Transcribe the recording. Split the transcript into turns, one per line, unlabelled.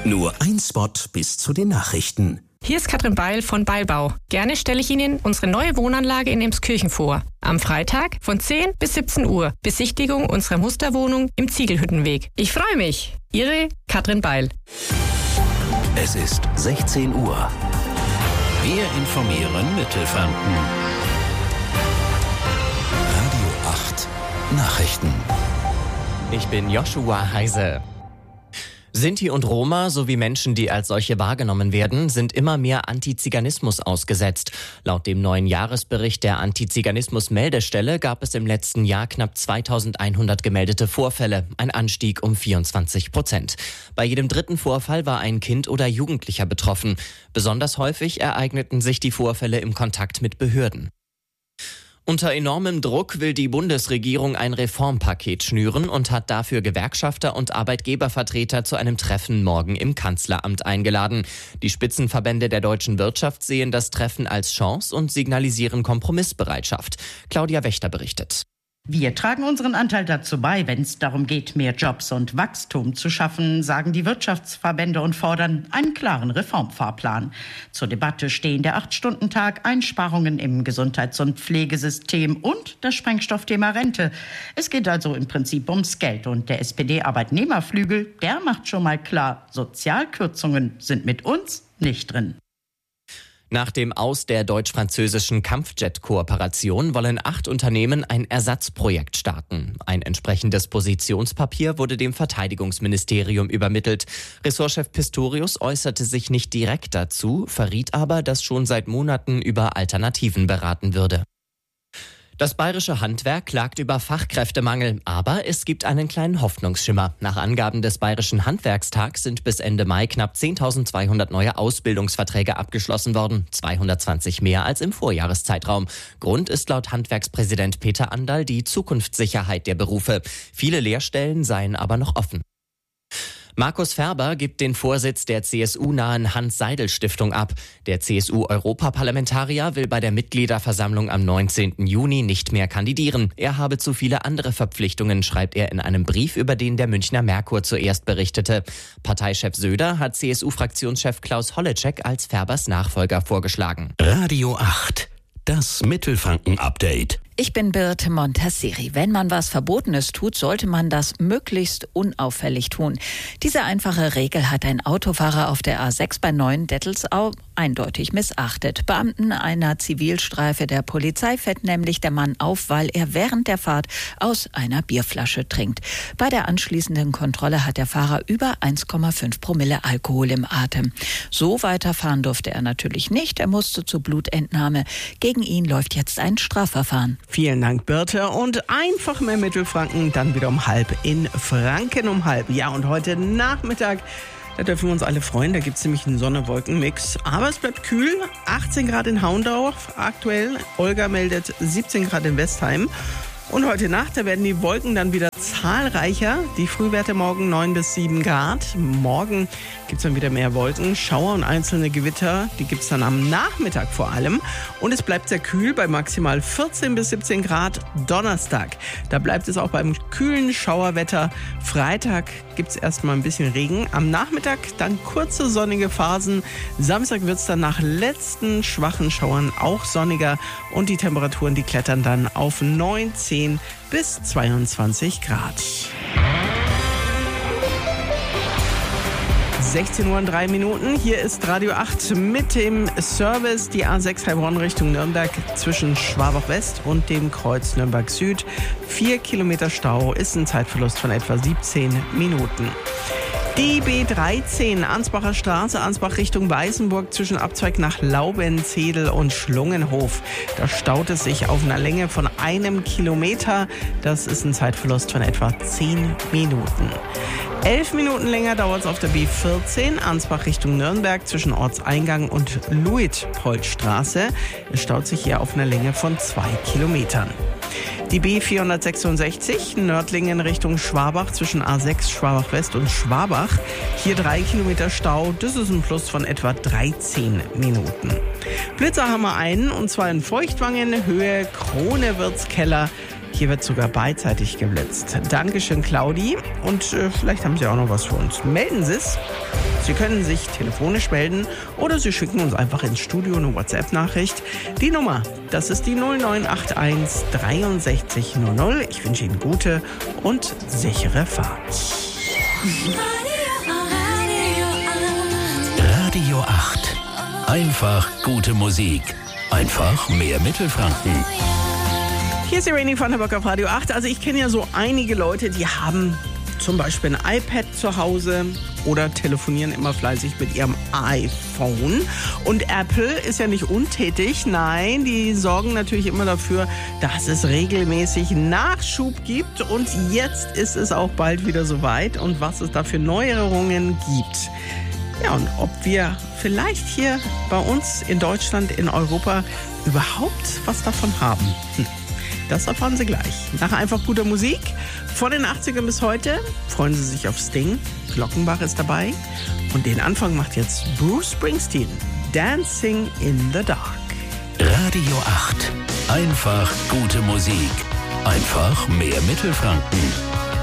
Nur ein Spot bis zu den Nachrichten.
Hier ist Katrin Beil von Beilbau. Gerne stelle ich Ihnen unsere neue Wohnanlage in Emskirchen vor. Am Freitag von 10 bis 17 Uhr. Besichtigung unserer Musterwohnung im Ziegelhüttenweg. Ich freue mich. Ihre Katrin Beil.
Es ist 16 Uhr. Wir informieren Mittelfranken. Radio 8 Nachrichten.
Ich bin Joshua Heise. Sinti und Roma sowie Menschen, die als solche wahrgenommen werden, sind immer mehr Antiziganismus ausgesetzt. Laut dem neuen Jahresbericht der Antiziganismus-Meldestelle gab es im letzten Jahr knapp 2100 gemeldete Vorfälle, ein Anstieg um 24%. Bei jedem dritten Vorfall war ein Kind oder Jugendlicher betroffen. Besonders häufig ereigneten sich die Vorfälle im Kontakt mit Behörden. Unter enormem Druck will die Bundesregierung ein Reformpaket schnüren und hat dafür Gewerkschafter und Arbeitgebervertreter zu einem Treffen morgen im Kanzleramt eingeladen. Die Spitzenverbände der deutschen Wirtschaft sehen das Treffen als Chance und signalisieren Kompromissbereitschaft. Claudia Wächter berichtet.
Wir tragen unseren Anteil dazu bei, wenn es darum geht, mehr Jobs und Wachstum zu schaffen, sagen die Wirtschaftsverbände und fordern einen klaren Reformfahrplan. Zur Debatte stehen der 8-Stunden-Tag, Einsparungen im Gesundheits- und Pflegesystem und das Sprengstoffthema Rente. Es geht also im Prinzip ums Geld und der SPD-Arbeitnehmerflügel, der macht schon mal klar, Sozialkürzungen sind mit uns nicht drin.
Nach dem Aus der deutsch-französischen Kampfjet-Kooperation wollen 8 Unternehmen ein Ersatzprojekt starten. Ein entsprechendes Positionspapier wurde dem Verteidigungsministerium übermittelt. Ressortchef Pistorius äußerte sich nicht direkt dazu, verriet aber, dass schon seit Monaten über Alternativen beraten würde. Das bayerische Handwerk klagt über Fachkräftemangel, aber es gibt einen kleinen Hoffnungsschimmer. Nach Angaben des Bayerischen Handwerkstags sind bis Ende Mai knapp 10.200 neue Ausbildungsverträge abgeschlossen worden, 220 mehr als im Vorjahreszeitraum. Grund ist laut Handwerkspräsident Peter Anderl die Zukunftssicherheit der Berufe. Viele Lehrstellen seien aber noch offen. Markus Ferber gibt den Vorsitz der CSU-nahen Hans-Seidel-Stiftung ab. Der CSU-Europaparlamentarier will bei der Mitgliederversammlung am 19. Juni nicht mehr kandidieren. Er habe zu viele andere Verpflichtungen, schreibt er in einem Brief, über den der Münchner Merkur zuerst berichtete. Parteichef Söder hat CSU-Fraktionschef Klaus Holleczek als Ferbers Nachfolger vorgeschlagen.
Radio 8, das Mittelfranken-Update.
Ich bin Birte Montasseri. Wenn man was Verbotenes tut, sollte man das möglichst unauffällig tun. Diese einfache Regel hat ein Autofahrer auf der A6 bei Neuendettelsau eindeutig missachtet. Beamten einer Zivilstreife der Polizei fällt nämlich der Mann auf, weil er während der Fahrt aus einer Bierflasche trinkt. Bei der anschließenden Kontrolle hat der Fahrer über 1,5 Promille Alkohol im Atem. So weiterfahren durfte er natürlich nicht. Er musste zur Blutentnahme. Gegen ihn läuft jetzt ein Strafverfahren.
Vielen Dank, Birte. Und einfach mehr Mittelfranken, dann wieder um 12 in Franken um 12. Ja, und heute Nachmittag, da dürfen wir uns alle freuen. Da gibt es nämlich einen Sonne-Wolken-Mix. Aber es bleibt kühl. 18 Grad in Haundorf aktuell. Olga meldet 17 Grad in Westheim. Und heute Nacht, da werden die Wolken dann wieder zahlreicher. Die Frühwerte morgen 9 bis 7 Grad. Morgen gibt es dann wieder mehr Wolken, Schauer und einzelne Gewitter. Die gibt es dann am Nachmittag vor allem. Und es bleibt sehr kühl bei maximal 14 bis 17 Grad Donnerstag. Da bleibt es auch beim kühlen Schauerwetter. Freitag gibt es erstmal ein bisschen Regen. Am Nachmittag dann kurze sonnige Phasen. Samstag wird es dann nach letzten schwachen Schauern auch sonniger. Und die Temperaturen, die klettern dann auf 19 bis 22 Grad. 16 Uhr und 3 Minuten. Hier ist Radio 8 mit dem Service. Die A6 Heilbronn Richtung Nürnberg zwischen Schwabach West und dem Kreuz Nürnberg Süd. 4 Kilometer Stau ist ein Zeitverlust von etwa 17 Minuten. Die B13, Ansbacher Straße, Ansbach Richtung Weißenburg zwischen Abzweig nach Laubenzedel und Schlungenhof. Da staut es sich auf einer Länge von 1 Kilometer. Das ist ein Zeitverlust von etwa 10 Minuten. 11 Minuten länger dauert es auf der B14, Ansbach Richtung Nürnberg zwischen Ortseingang und Luitpoldstraße. Es staut sich hier auf einer Länge von 2 Kilometern. Die B466, Nördlingen Richtung Schwabach zwischen A6 Schwabach West und Schwabach. Hier 3 Kilometer Stau, das ist ein Plus von etwa 13 Minuten. Blitzer haben wir einen, und zwar in Feuchtwangen, Höhe Kronewirtskeller. Hier wird sogar beidseitig geblitzt. Dankeschön, Claudi. Und vielleicht haben Sie auch noch was für uns. Melden Sie es. Sie können sich telefonisch melden oder Sie schicken uns einfach ins Studio eine WhatsApp-Nachricht. Die Nummer, das ist die 0981 63 00. Ich wünsche Ihnen gute und sichere Fahrt.
Radio 8. Einfach gute Musik. Einfach mehr Mittelfranken.
Hier ist Irene von Hamburg auf Radio 8. Also ich kenne ja so einige Leute, die haben zum Beispiel ein iPad zu Hause oder telefonieren immer fleißig mit ihrem iPhone. Und Apple ist ja nicht untätig. Nein, die sorgen natürlich immer dafür, dass es regelmäßig Nachschub gibt. Und jetzt ist es auch bald wieder soweit. Und was es da für Neuerungen gibt. Ja, und ob wir vielleicht hier bei uns in Deutschland, in Europa überhaupt was davon haben. Das erfahren Sie gleich. Nach einfach guter Musik von den 80ern bis heute freuen Sie sich auf Sting. Glockenbach ist dabei. Und den Anfang macht jetzt Bruce Springsteen. Dancing in the Dark.
Radio 8. Einfach gute Musik. Einfach mehr Mittelfranken.